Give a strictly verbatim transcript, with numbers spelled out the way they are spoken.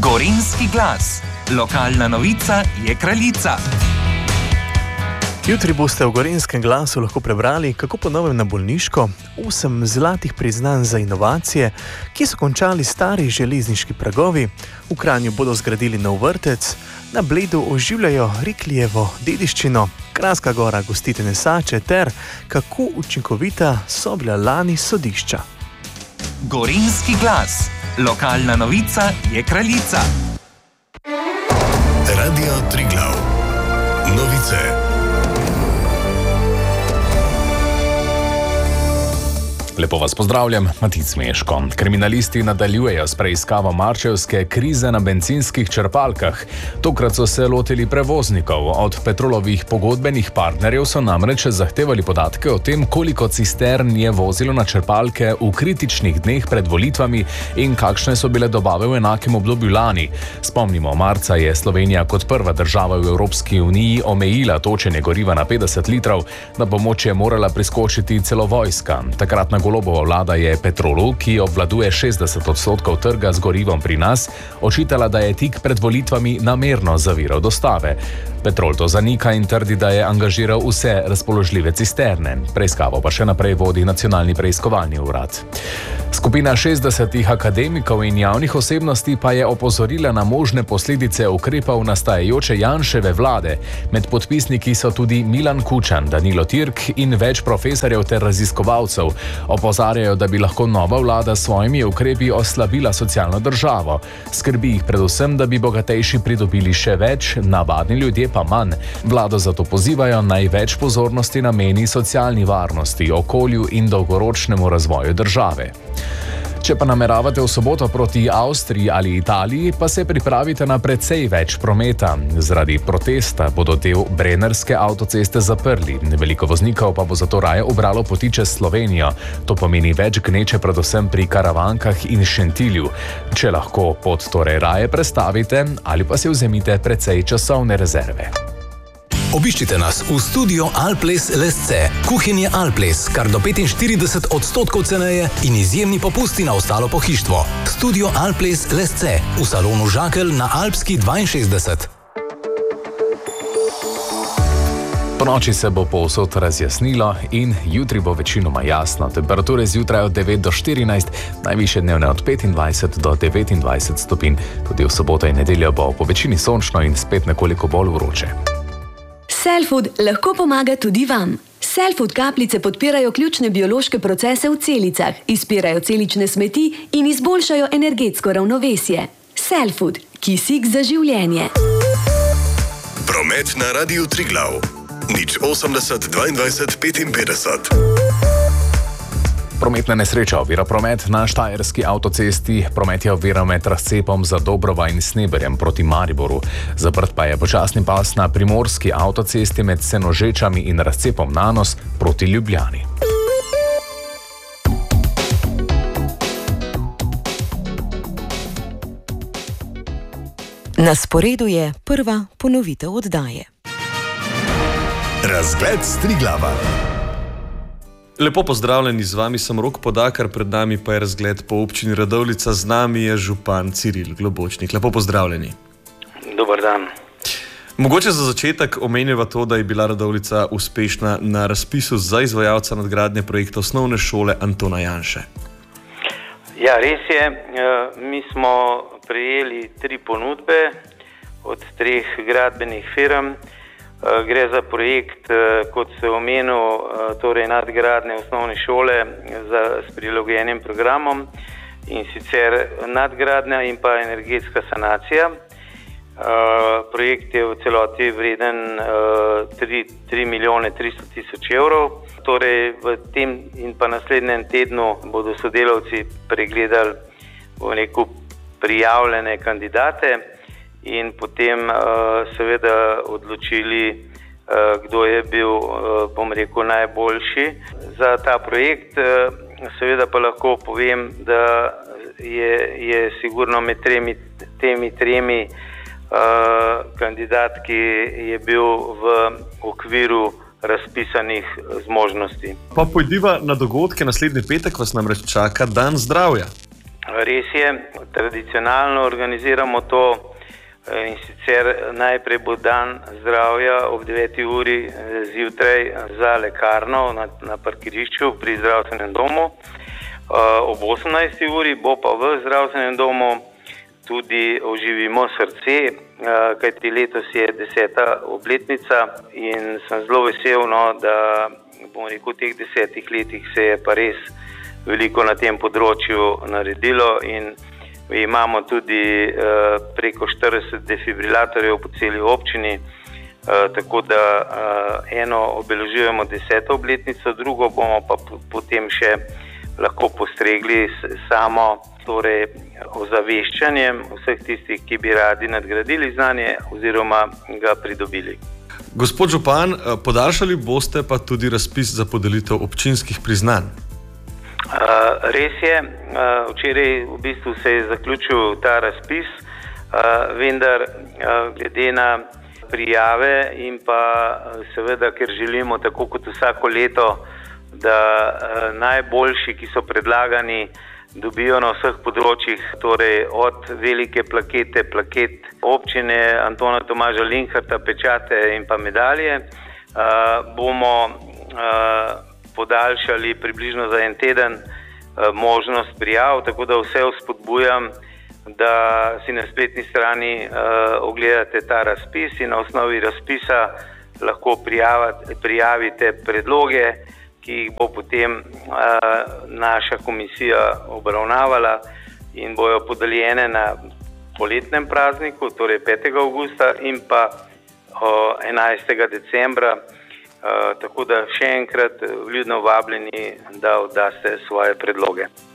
Gorenjski glas. Lokalna novica je kraljica. Jutri boste v Gorenjskem glasu lahko prebrali, kako po novem na bolniško osem zlatih priznanj za inovacije, ki so končali stari železniški pragovi, v Kranju bodo zgradili nov vrtec, na Bledu oživljajo Riklijevo dediščino, Kranjska Gora gosti tenesače ter kako učinkovita so bila lani sodišča. Gorenjski glas. Lokalna novica je kraljica. Radio Triglav. Novice. Lepo vas pozdravljam, Matic Meško. Kriminalisti nadaljujejo s preiskavo marčevske krize na bencinskih črpalkah. Tokrat so se lotili prevoznikov. Od Petrolovih pogodbenih partnerjev so namreč zahtevali podatke o tem, koliko cistern je vozilo na črpalke v kritičnih dneh pred volitvami in kakšne so bile dobave v enakem obdobju lani. Spomnimo, marca je Slovenija kot prva država v Evropski uniji omejila točenje goriva na petdeset litrov, na pomoč je morala priskočiti celo vojska. Takratna Golobova vlada je Petrolu, ki obvladuje šestdeset odstotkov trga z gorivom pri nas, očitala, da je tik pred volitvami namerno zaviral dostave. Petrol to zanika in trdi, da je angažiral vse razpoložljive cisterne. Preiskavo pa še naprej vodi Nacionalni preiskovalni urad. Skupina šestdesetih akademikov in javnih osebnosti pa je opozorila na možne posledice ukrepov nastajajoče Janševe vlade. Med podpisniki so tudi Milan Kučan, Danilo Tirk in več profesorjev ter raziskovalcev. Opozarjajo, da bi lahko nova vlada s svojimi ukrepi oslabila socialno državo. Skrbi jih predvsem, da bi bogatejši pridobili še več, navadni ljudje pa manj. Vlado zato pozivajo, naj več pozornosti nameni socialni varnosti, okolju in dolgoročnemu razvoju države. Če pa nameravate v soboto proti Avstriji ali Italiji, pa se pripravite na precej več prometa. Zaradi protesta bodo del Brennerske avtoceste zaprli. Veliko voznikov pa bo zato raje ubralo poti čez Slovenijo. To pomeni več gneče predvsem pri Karavankah in Šentilju. Če lahko pot torej raje prestavite ali pa si vzemite precej časovne rezerve. Obiščite nas v studio Alples Lesce. Kuhinje Alples, kar do petinštirideset odstotkov ceneje in izjemni popusti na ostalo pohištvo. Studio Alples Lesce v salonu Žakelj na Alpski dvainšestdeset. Po noči se bo povsod razjasnilo in jutri bo večinoma jasno. Temperature zjutraj od devet do štirinajst, najvišje dnevne od petindvajset do devetindvajset stopinj. Tudi v soboto in nedeljo bo po večini sončno in spet nekoliko bolj vroče. Cellfood lahko pomaga tudi vam. Cellfood kapljice podpirajo ključne biološke procese v celicah, izpirajo celične smeti in izboljšajo energetsko ravnovesje. Cellfood, kisik za življenje. Promet na Radiu Triglav. nič osemdeset dvaindvajset petinpetdeset. Prometna nesreča ovira promet na Štajerski avtocesti. Promet je oviral med razcepom za Dobrova in Sneberjem proti Mariboru. Zaprt pa je počasni pas na Primorski avtocesti med Senožečami in razcepom Nanos proti Ljubljani. Na sporedu je prva ponovitev oddaje. Razgled s Triglava. Lepo pozdravljeni, z vami sem Rok Podakar, pred nami pa je razgled po občini Radovljica, z nami je župan Ciril Globočnik. Lepo pozdravljeni. Dobar dan. Mogoče za začetek omenjava to, da je bila Radovljica uspešna na razpisu za izvajalca nadgradnje projekta osnovne šole Antona Janše. Ja, res je. Mi smo prejeli tri ponudbe od treh gradbenih firm. Gre za projekt, kot se omenil, torej nadgradnje osnovne šole za, s prilagojenim programom, in sicer nadgradnja in pa energetska sanacija. Projekt je v celoti vreden tri milijone tristo tisoč evrov. Torej v tem in pa naslednjem tednu bodo sodelavci pregledali v neko prijavljene kandidate in potem uh, seveda odločili, uh, kdo je bil, uh, bom rekel, najboljši za ta projekt. Uh, seveda pa lahko povem, da je, je sigurno med tremi, temi tremi uh, kandidatki je bil v okviru razpisanih zmožnosti. Pa pojdiva na dogodke. Naslednji petek vas namreč čaka Dan zdravja. Res je, tradicionalno organiziramo to in sicer najprej bo dan zdravja ob deveti uri zjutraj za lekarno na, na parkirišču pri zdravstvenem domu. Ob osemnajsti uri bo pa v zdravstvenem domu tudi Oživimo srce, kajti letos je deseta obletnica in sem zelo vesel, no, da bomo rekel, v teh desetih letih se je pa res veliko na tem področju naredilo in imamo tudi uh, preko štirideset defibrilatorjev po celi občini, uh, tako da uh, eno obeležujemo deseto obletnico, drugo bomo pa potem še lahko postregli s samo torej, ozaveščanjem vseh tistih, ki bi radi nadgradili znanje oziroma ga pridobili. Gospod župan, podaljšali boste pa tudi razpis za podelitev občinskih priznanj. Uh, res je, uh, včeraj v bistvu se je zaključil ta razpis, uh, vendar uh, glede na prijave in pa uh, seveda, ker želimo tako kot vsako leto, da uh, najboljši, ki so predlagani, dobijo na vseh področjih, torej od velike plakete, plaket občine Antona Tomaža Linharta, pečate in pa medalje, uh, bomo uh, podaljšali približno za en teden možnost prijav, tako da vse vzpodbujam, da si na spletni strani uh, ogledate ta razpis in na osnovi razpisa lahko prijavate, prijavite predloge, ki jih bo potem uh, naša komisija obravnavala in bojo podeljene na poletnem prazniku, torej petega avgusta in pa uh, enajstega decembra. Uh, tako da še enkrat vljudno vabljeni, da oddaste svoje predloge.